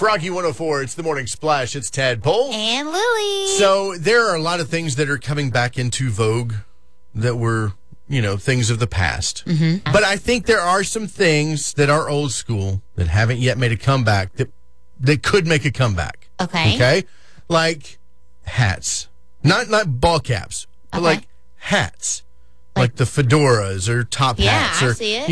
Froggy 104, it's the Morning Splash. It's Tadpole. And Lily. So there are a lot of things that are coming back into vogue that were, things of the past. Mm-hmm. But I think there are some things that are old school that haven't yet made a comeback that could make a comeback. Okay. Okay? Like hats. Not ball caps, but like hats. Like the fedoras or top hats. Or, I see it.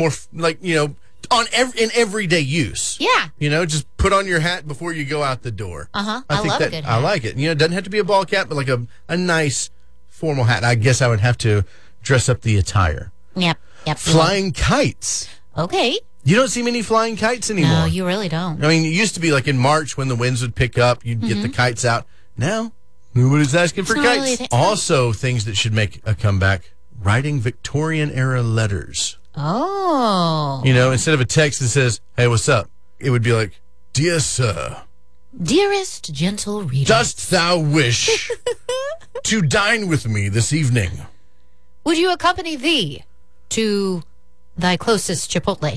In everyday use. Yeah. Just put on your hat before you go out the door. Uh-huh. I think love that, a good I hat. like it. It doesn't have to be a ball cap, but like a nice formal hat. I guess I would have to dress up the attire. Yep. Flying kites. Okay. You don't see many flying kites anymore. No, you really don't. I mean, it used to be like in March when the winds would pick up, you'd get the kites out. Now, nobody's asking for It's not kites. really Also, things that should make a comeback, writing Victorian-era letters. Oh. Instead of a text that says, "Hey, what's up?" It would be like, "Dear sir, Dearest gentle reader, dost thou wish to dine with me this evening? would you accompany thee to thy closest Chipotle?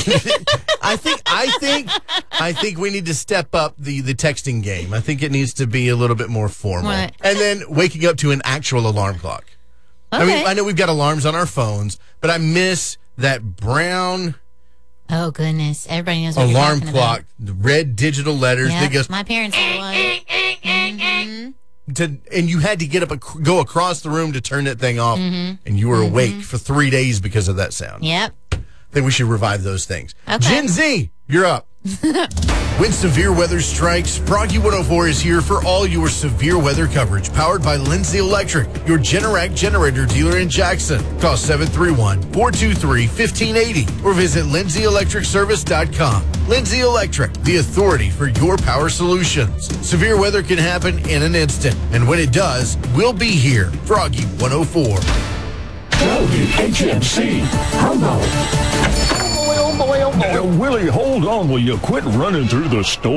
I think we need to step up the texting game. I think it needs to be a little bit more formal. Right. And then waking up to an actual alarm clock. Okay. I mean, I know we've got alarms on our phones, but I miss that brown Oh, goodness. Everybody knows what alarm you're talking clock, the red digital letters about. that Yep. goes My parents had one. and you had to get up go across the room to turn that thing off, and you were awake for 3 days because of that sound. Yep. I think we should revive those things. Okay. Gen Z, you're up. When severe weather strikes, Froggy 104 is here for all your severe weather coverage. Powered by Lindsay Electric, your Generac generator dealer in Jackson. Call 731-423-1580 or visit lindsay-electricservice.com. Lindsay Electric, the authority for your power solutions. Severe weather can happen in an instant, and when it does, we'll be here. Froggy 104. WHMC. Hello. Willie, hold on. Will you quit running through the store?